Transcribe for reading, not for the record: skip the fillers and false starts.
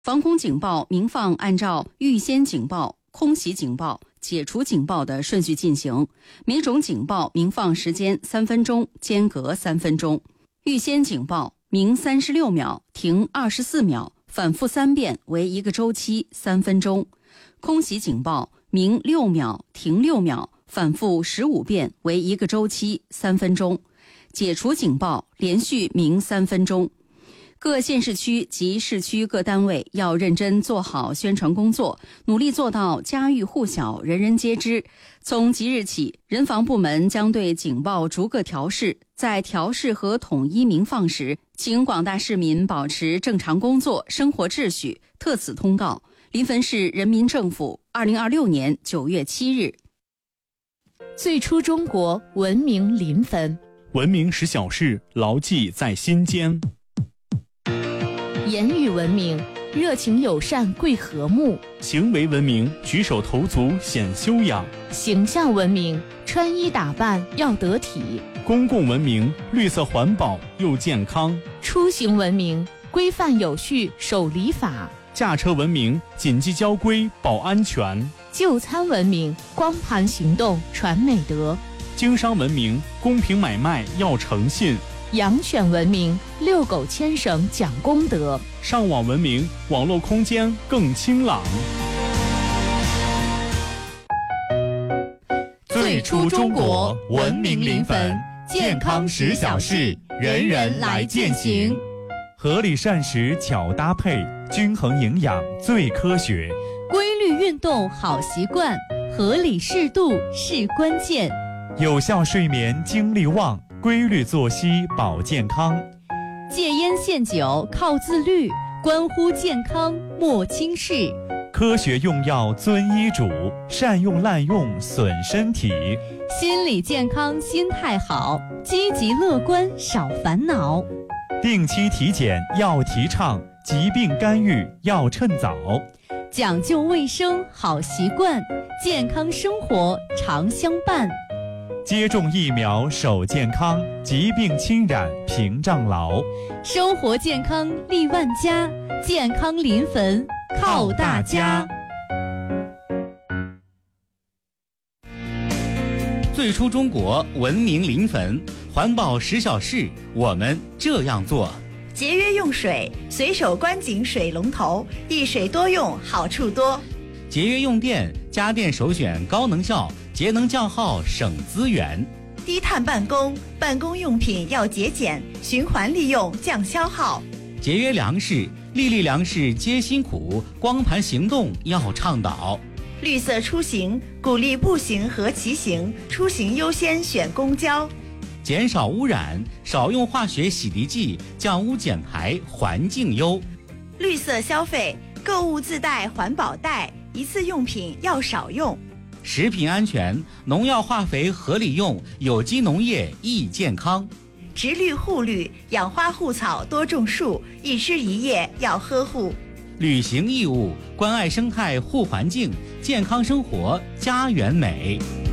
防空警报鸣放按照预先警报、空袭警报、解除警报的顺序进行，每种警报鸣放时间3分钟，间隔3分钟。预先警报鸣36秒，停24秒，反复3遍为一个周期3分钟。空袭警报鸣6秒，停6秒，反复15遍为一个周期3分钟。解除警报连续鸣3分钟。各县市区及市区各单位要认真做好宣传工作，努力做到家喻户晓、人人皆知。从即日起，人防部门将对警报逐个调试，在调试和统一鸣放时，请广大市民保持正常工作、生活秩序。特此通告。临汾市人民政府2026年9月7日。 最初中国，文明临汾。 文明使小事，牢记在心间。 言语文明，热情友善贵和睦； 行为文明，举手投足显修养； 形象文明，穿衣打扮要得体； 公共文明，绿色环保又健康； 出行文明，规范有序守礼法； 驾车文明，谨记交规保安全； 就餐文明，光盘行动传美德； 经商文明，公平买卖要诚信； 养犬文明，遛狗牵绳讲公德； 上网文明，网络空间更清朗。 最初中国，文明临汾，健康10小事，人人来践行。 合理膳食巧搭配，均衡营养最科学。 规律运动好习惯，合理适度是关键。 有效睡眠精力旺，规律作息保健康。 戒烟限酒靠自律，关乎健康莫轻视。 科学用药遵医嘱，善用滥用损身体。 心理健康心态好，积极乐观少烦恼。 定期体检要提倡，疾病干预要趁早。 讲究卫生好习惯，健康生活常相伴。 接种疫苗守健康，疾病侵染屏障牢。 生活健康利万家，健康临汾靠大家。 最初中国，文明临汾，环保10小事，我们这样做。 节约用水，随手关紧水龙头，一水多用，好处多。 节约用电，家电首选高能效，节能降耗省资源。 低碳办公，办公用品要节俭，循环利用降消耗。 节约粮食，粒粒粮食皆辛苦，光盘行动要倡导。 绿色出行，鼓励步行和骑行，出行优先选公交。 减少污染，少用化学洗涤剂，降污减排，环境优。 绿色消费，购物自带环保袋，一次用品要少用。 食品安全，农药化肥合理用，有机农业益健康。 植绿护绿，养花护草多种树，一枝一叶要呵护。 履行义务，关爱生态护环境，健康生活家园美。